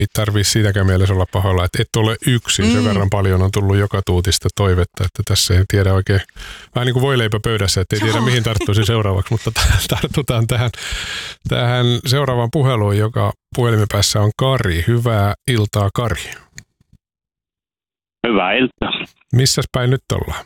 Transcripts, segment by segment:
ei tarvitse siitäkään mielessä olla pahoilla, että et ole yksin. Sen verran paljon on tullut joka tuutista toivetta, että tässä ei tiedä oikein, vähän niin kuin voileipä pöydässä, että ei tiedä mihin tarttuisi seuraavaksi, mutta tartutaan tähän seuraavaan puheluun, joka puhelimen päässä on Kari. Hyvää iltaa, Kari. Hyvää iltaa. Missäs päin nyt ollaan?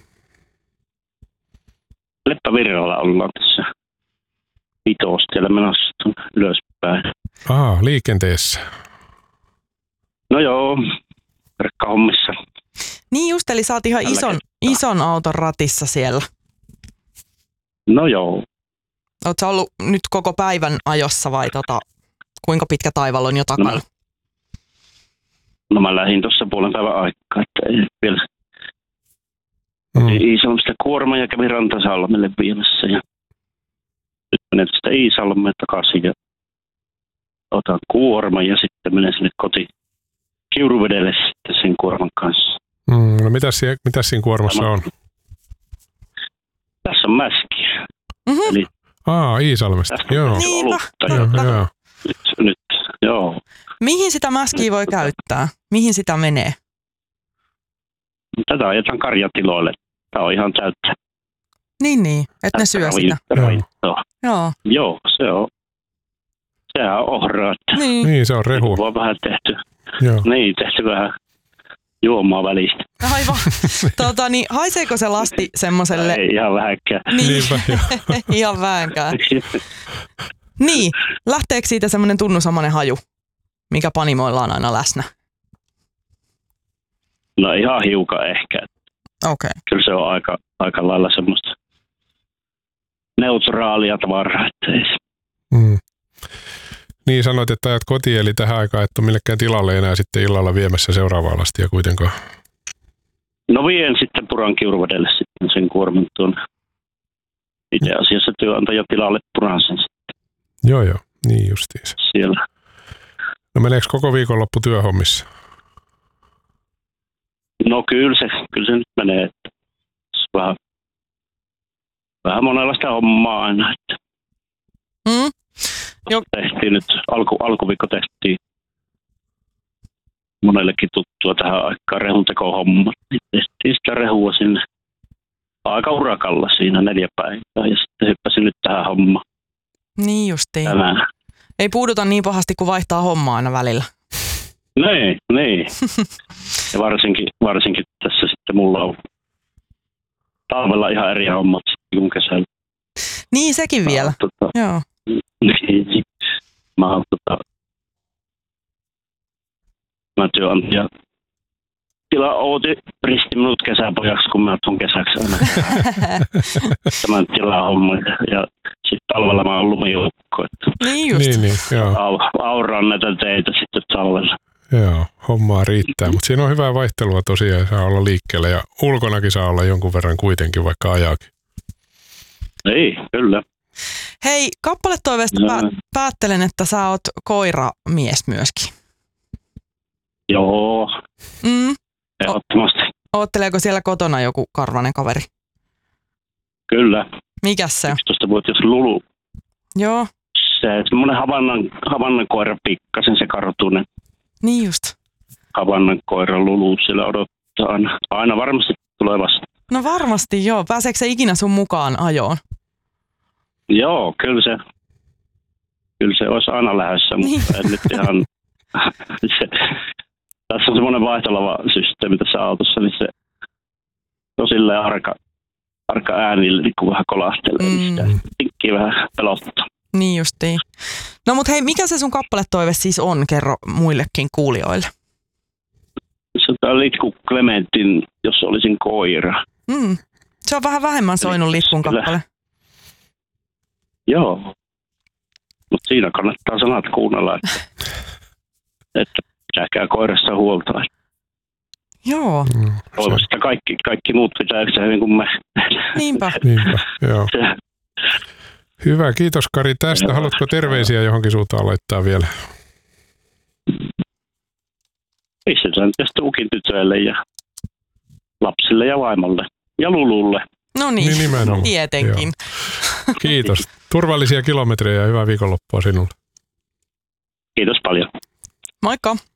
Leppävirralla ollaan tässä Vitostiellä menossa ylöspäin. Liikenteessä. No joo, rekkahommissa. Niin just, eli sä oot ihan ison auton ratissa siellä. No joo. Oot sä ollut nyt koko päivän ajossa vai kuinka pitkä taival on jo takana? No mä lähdin tuossa puolen päivän aikaa, että ei vielä. Iisalmesta kuorma ja kävin Rantasalmelle viemässä ja nyt menen tästä Iisalmeen takaisin ja otan kuorma ja sitten menen sinne Kiuruvedelle sitten sen kuorman kanssa. No mitäs siinä kuormassa on? Tässä on mäskiä. Mm-hmm. Eli Iisalmesta, joo. Niinpä, Joo. Nyt, joo. Mihin sitä mäskiä voi käyttää? Mihin sitä menee? Tätä ajetaan karjatiloille. Tämä on ihan täyttä. Niin, että ne syö sitä. Joo, se on. Sehän on ohraa. Niin, se on rehu. On vähän tehty. Joo. Niin, tehty vähän juomaa välistä. Aivan. Niin, haiseeko se lasti semmoselle? Ei ihan vähänkään. Niin, ihan vähänkään. Niin, lähteekö siitä semmoinen tunnusamainen haju, mikä panimoilla on aina läsnä? No ihan hiukan ehkä. Okei. Kyllä se on aika lailla semmoista neutraalia tavaraa. Niin sanoit, että ajat kotiin, eli tähän aikaan et ole millekään tilalle enää sitten illalla viemässä seuraavaa lastia kuitenkaan. No vien sitten Puran Kiuruvedelle sitten sen kuorman tuonne. Itse asiassa työnantaja tilalle Puran sen sitten. Joo, niin justiinsa. Siellä. No meneekö koko viikonloppu työhommissa? No kyllä se nyt menee. Vähän monenlaista hommaa aina. Että. Tehtiin nyt, alkuviikko tehtiin monellekin tuttua tähän aikaan rehuntekohommat. Tehtiin sitä rehua sinne aika urakalla siinä 4 päivää ja sitten hyppäsin nyt tähän hommaan. Niin justiin. Tänään. Ei puuduta niin pahasti, kun vaihtaa hommaa aina välillä. Niin. Ja varsinkin tässä sitten mulla on talvella ihan eri hommat kuin kesällä. Niin, sekin vielä. Joo. Niin. Mä työnantaja Outi risti minut kesäpojaksi, kun mä tuun kesäksi aina. Tämän tilahomman. Ja sitten talvella mä oon lumijoukko. Niin just. Niin, joo. Auraan näitä teitä sitten talvella. Joo, hommaa riittää. Mutta siinä on hyvää vaihtelua tosiaan. Saa olla liikkeellä ja ulkonakin saa olla jonkun verran kuitenkin, vaikka ajaakin. Ei, kyllä. Hei, kappaletoiveesta päättelen, että sä oot koiramies myöskin. Joo. Ehdottomasti. Ootteleeko siellä kotona joku karvanen kaveri? Kyllä. Mikäs se on? 11-vuotias Lulu. Joo. Se semmoinen Havannan koira pikkasen se kartunen. Niin just. Havannan koira Lulu siellä odottaa aina varmasti tulee vasta. No varmasti joo. Pääseekö se ikinä sun mukaan ajoon? Joo, kyllä se olisi aina lähdössä, mutta en nyt ihan. Tässä on semmoinen vaihtolava systeemi tässä autossa, niin se on silleen arka äänillä, niin kun vähän kolahtelee, niin sitä tinkkiä vähän pelottaa. Niin justiin. No mut hei, mikä se sun kappaletoive siis on? Kerro muillekin kuulijoille. Se on Litku Clementin, jos olisin koira. Se on vähän vähemmän soinut Litkun kappale. Joo, mutta siinä kannattaa sanat kuunnella, että pitäkää koirassa huolta. Joo. Toivottavasti kaikki muut pitää yhtä hyvin kuin me. Niinpä, joo. Hyvä, kiitos Kari tästä. Haluatko terveisiä johonkin suuntaan laittaa vielä? Pistetään tästä Ukin tytöille ja lapsille ja vaimolle ja Lululle. No niin, tietenkin. Joo. Kiitos. Turvallisia kilometrejä ja hyvää viikonloppua sinulle. Kiitos paljon. Moikka.